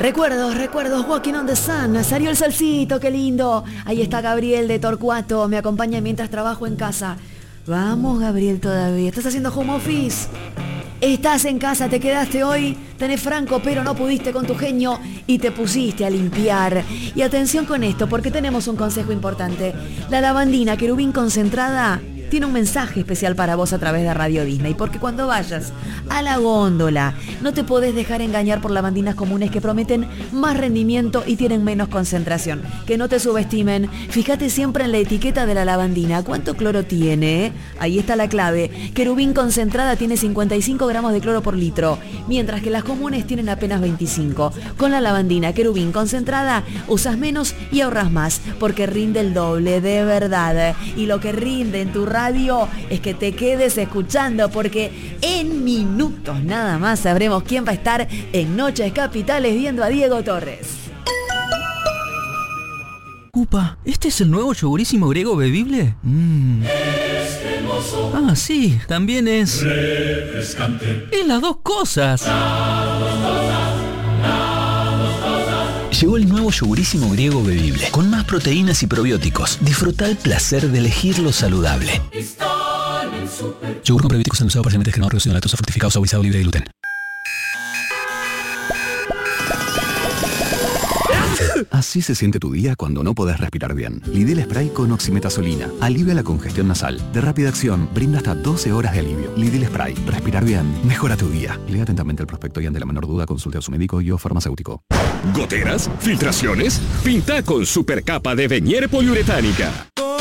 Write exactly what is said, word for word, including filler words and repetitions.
Recuerdos, recuerdos, Walking on the Sun. Salió el solcito, qué lindo. Ahí está Gabriel de Torcuato, me acompaña mientras trabajo en casa. Vamos, Gabriel, todavía. ¿Estás haciendo home office? Estás en casa, te quedaste hoy, tenés franco, pero no pudiste con tu genio y te pusiste a limpiar. Y atención con esto, porque tenemos un consejo importante. La lavandina querubín concentrada tiene un mensaje especial para vos a través de Radio Disney, porque cuando vayas a la góndola no te podés dejar engañar por lavandinas comunes que prometen más rendimiento y tienen menos concentración. Que no te subestimen, fíjate siempre en la etiqueta de la lavandina, ¿cuánto cloro tiene? Ahí está la clave. Querubín concentrada tiene cincuenta y cinco gramos de cloro por litro, mientras que las comunes tienen apenas veinticinco. Con la lavandina querubín concentrada usas menos y ahorras más, porque rinde el doble, de verdad. Y lo que rinde en tu radio es que te quedes escuchando, porque en minutos nada más sabremos quién va a estar en Noches Capitales viendo a Diego Torres. Upa, ¿este es el nuevo yogurísimo griego bebible? Mm. Ah, sí, también es refrescante. Es las dos cosas. Llegó el nuevo yogurísimo griego bebible, con más proteínas y probióticos. Disfruta el placer de elegir lo saludable. Yogur con probióticos endulzado parcialmente descremado, reducido en lactosa, fortificado, suavizado, libre de gluten. Así se siente tu día cuando no podés respirar bien. Lidl Spray con oximetazolina alivia la congestión nasal. De rápida acción, brinda hasta doce horas de alivio. Lidl Spray. Respirar bien mejora tu día. Lea atentamente el prospecto y ante la menor duda consulte a su médico y o farmacéutico. ¿Goteras? ¿Filtraciones? Pinta con supercapa de Venier poliuretánica.